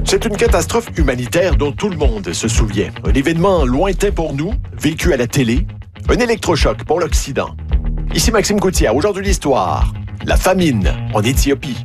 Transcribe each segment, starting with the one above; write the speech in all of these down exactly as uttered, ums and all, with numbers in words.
C'est une catastrophe humanitaire dont tout le monde se souvient. Un événement lointain pour nous, vécu à la télé, un électrochoc pour l'Occident. Ici Maxime Coutier, aujourd'hui l'histoire, la famine en Éthiopie.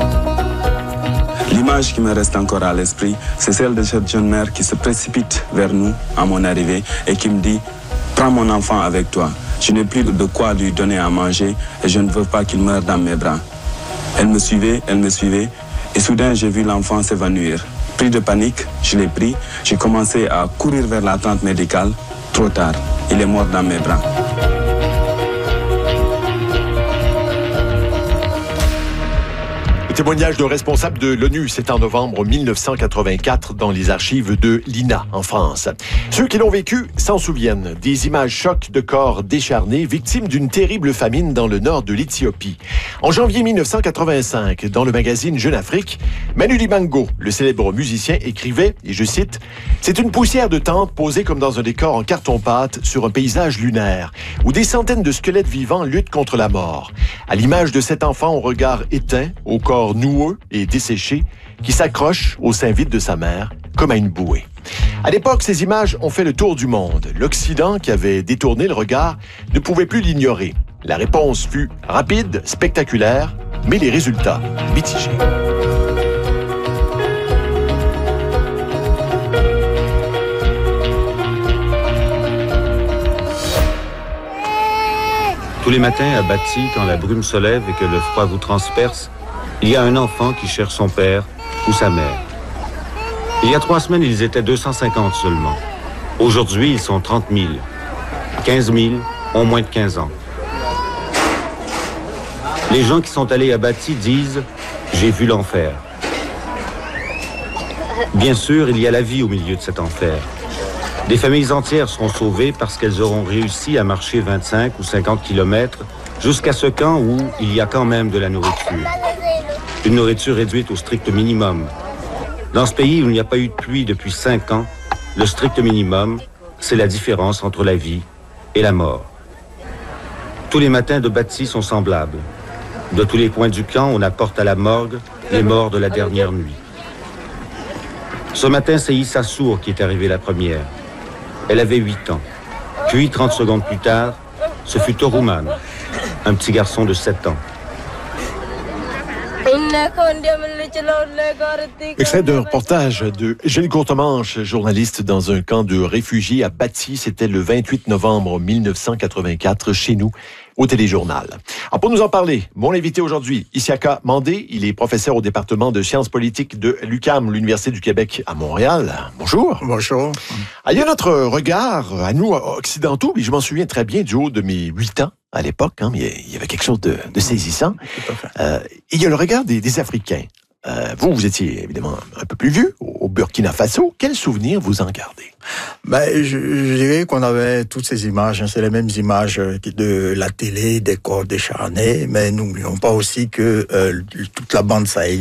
L'image qui me reste encore à l'esprit, c'est celle de cette jeune mère qui se précipite vers nous à mon arrivée et qui me dit « Prends mon enfant avec toi, je n'ai plus de quoi lui donner à manger et je ne veux pas qu'il meure dans mes bras. » Elle me suivait, elle me suivait et soudain j'ai vu l'enfant s'évanouir. Pris de panique, je l'ai pris, j'ai commencé à courir vers la tente médicale. Trop tard, il est mort dans mes bras. Témoignage de responsables de l'ONU, c'est en novembre mille neuf cent quatre-vingt-quatre dans les archives de l'I N A en France. Ceux qui l'ont vécu s'en souviennent. Des images chocs de corps décharnés, victimes d'une terrible famine dans le nord de l'Éthiopie. En janvier mille neuf cent quatre-vingt-cinq, dans le magazine Jeune Afrique, Manu Dibango, le célèbre musicien, écrivait, et je cite, « C'est une poussière de tente posée comme dans un décor en carton-pâte sur un paysage lunaire, où des centaines de squelettes vivants luttent contre la mort. À l'image de cet enfant au regard éteint, au corps noueux et desséché, qui s'accroche au sein vide de sa mère, comme à une bouée. » À l'époque, ces images ont fait le tour du monde. L'Occident, qui avait détourné le regard, ne pouvait plus l'ignorer. La réponse fut rapide, spectaculaire, mais les résultats mitigés. Tous les matins à Bati, quand la brume se lève et que le froid vous transperce, il y a un enfant qui cherche son père ou sa mère. Il y a trois semaines, ils étaient deux cent cinquante seulement. Aujourd'hui, ils sont trente mille. quinze mille ont moins de quinze ans. Les gens qui sont allés à Bati disent « J'ai vu l'enfer ». Bien sûr, il y a la vie au milieu de cet enfer. Des familles entières seront sauvées parce qu'elles auront réussi à marcher vingt-cinq ou cinquante kilomètres jusqu'à ce camp où il y a quand même de la nourriture. Une nourriture réduite au strict minimum. Dans ce pays où il n'y a pas eu de pluie depuis cinq ans, le strict minimum, c'est la différence entre la vie et la mort. Tous les matins de Bati sont semblables. De tous les coins du camp, on apporte à la morgue les morts de la dernière nuit. Ce matin, c'est Issa Sour qui est arrivée la première. Elle avait huit ans. Puis, trente secondes plus tard, ce fut Torouman, un petit garçon de sept ans. Extrait d'un reportage de Gilles Courtemanche, journaliste dans un camp de réfugiés à Bati. C'était le vingt-huit novembre mille neuf cent quatre-vingt-quatre, chez nous, au Téléjournal. Alors pour nous en parler, mon invité aujourd'hui, Isiaka Mandé, il est professeur au département de sciences politiques de l'U Q A M, l'Université du Québec à Montréal. Bonjour. Bonjour. Ah, il y a notre regard à nous, occidentaux, puis je m'en souviens très bien du haut de mes huit ans à l'époque, hein, mais il y avait quelque chose de, de saisissant. Tout à fait. Euh, il y a le regard des, des Africains. Euh, vous, vous étiez évidemment un peu plus vieux, au Burkina Faso. Quels souvenirs vous en gardez? Ben, je, je dirais qu'on avait toutes ces images, hein, c'est les mêmes images de la télé, des corps décharnés, mais n'oublions pas aussi que euh, toute la bande sahélienne